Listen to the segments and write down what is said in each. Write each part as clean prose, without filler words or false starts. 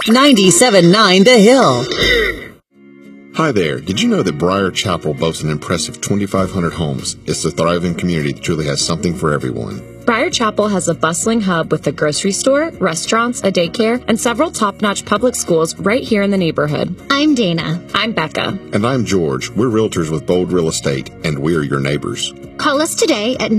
97.9 The Hill. Hi there. Did you know that Briar Chapel boasts an impressive 2,500 homes? It's a thriving community that truly has something for everyone. Briar Chapel has a bustling hub with a grocery store, restaurants, a daycare, and several top-notch public schools right here in the neighborhood. I'm Dana. I'm Becca. And I'm George. We're realtors with Bold Real Estate, and we're your neighbors. Call us today at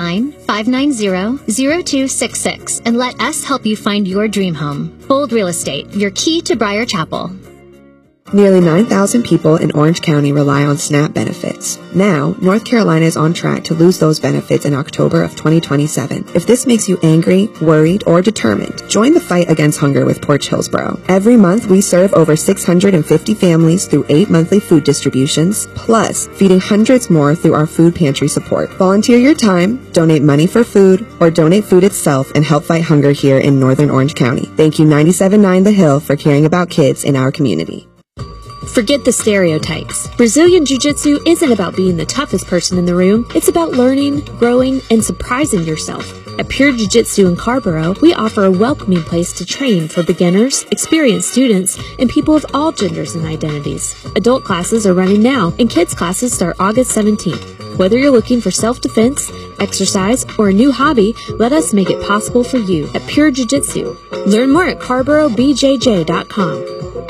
919-590-0266 and let us help you find your dream home. Bold Real Estate, your key to Briar Chapel. Nearly 9,000 people in Orange County rely on SNAP benefits. Now, North Carolina is on track to lose those benefits in October of 2027. If this makes you angry, worried, or determined, join the fight against hunger with Porch Hillsboro. Every month, we serve over 650 families through 8 monthly food distributions, plus feeding hundreds more through our food pantry support. Volunteer your time, donate money for food, or donate food itself and help fight hunger here in Northern Orange County. Thank you 97.9 The Hill for caring about kids in our community. Forget the stereotypes. Brazilian Jiu-Jitsu isn't about being the toughest person in the room. It's about learning, growing, and surprising yourself. At Pure Jiu-Jitsu in Carborough, we offer a welcoming place to train for beginners, experienced students, and people of all genders and identities. Adult classes are running now, and kids classes start August 17th. Whether you're looking for self-defense, exercise, or a new hobby, let us make it possible for you at Pure Jiu-Jitsu. Learn more at CarboroughBJJ.com.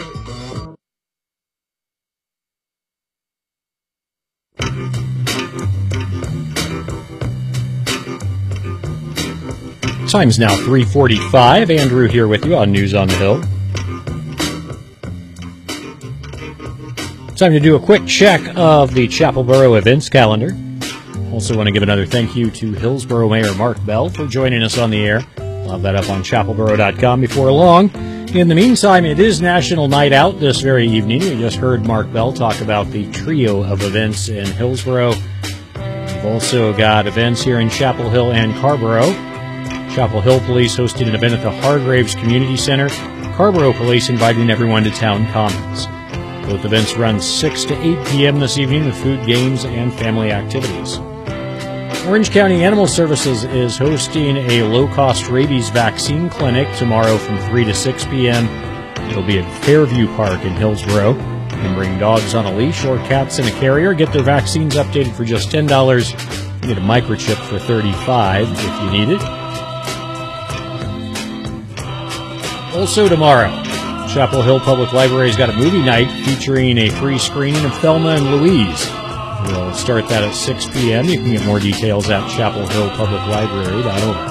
Time's now 3:45. Andrew here with you on News on the Hill. Time to do a quick check of the Chapel Borough events calendar. Also want to give another thank you to Hillsborough Mayor Mark Bell for joining us on the air. We'll have that up on chapelborough.com before long. In the meantime, it is National Night Out this very evening. We just heard Mark Bell talk about the trio of events in Hillsborough. We've also got events here in Chapel Hill and Carborough. Chapel Hill Police hosting an event at the Hargraves Community Center. Carborough Police inviting everyone to Town Commons. Both events run 6 to 8 p.m. this evening with food, games, and family activities. Orange County Animal Services is hosting a low-cost rabies vaccine clinic tomorrow from 3 to 6 p.m. It'll be at Fairview Park in Hillsborough. You can bring dogs on a leash or cats in a carrier. Get their vaccines updated for just $10. You get a microchip for $35 if you need it. Also tomorrow, Chapel Hill Public Library's got a movie night featuring a free screening of Thelma and Louise. We'll start that at 6 p.m. You can get more details at chapelhillpubliclibrary.org.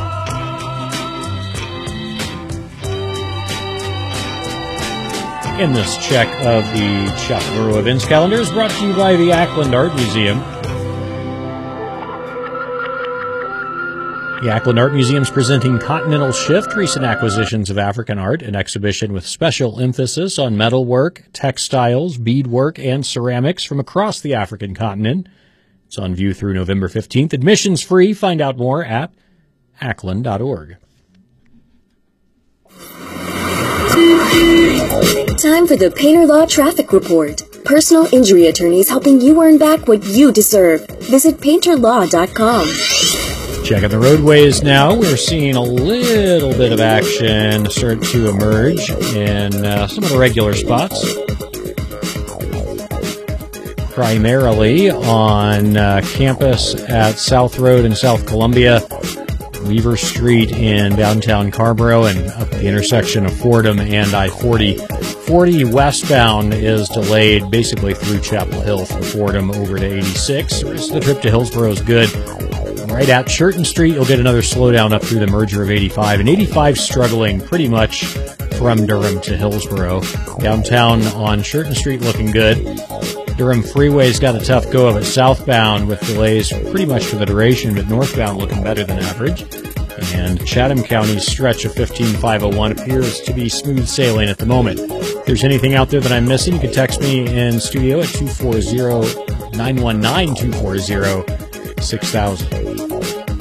And this check of the Chapel Borough events calendar is brought to you by the Ackland Art Museum. The Ackland Art Museum is presenting Continental Shift, recent acquisitions of African art, an exhibition with special emphasis on metalwork, textiles, beadwork, and ceramics from across the African continent. It's on view through November 15th. Admission's free. Find out more at ackland.org. Time for the Painter Law Traffic Report. Personal injury attorneys helping you earn back what you deserve. Visit painterlaw.com. Checking the roadways now. We're seeing a little bit of action start to emerge in some of the regular spots. Primarily on campus at South Road in South Columbia, Weaver Street in downtown Carborough, and up at the intersection of Fordham and I-40. 40 westbound is delayed basically through Chapel Hill from Fordham over to 86. The rest of the trip to Hillsborough is good. Right at Churton Street, you'll get another slowdown up through the merger of 85. And 85 struggling pretty much from Durham to Hillsborough. Downtown on Churton Street looking good. Durham Freeway's got a tough go of it southbound with delays pretty much for the duration, but northbound looking better than average. And Chatham County's stretch of 15501 appears to be smooth sailing at the moment. If there's anything out there that I'm missing, you can text me in studio at 240-919-240-6000.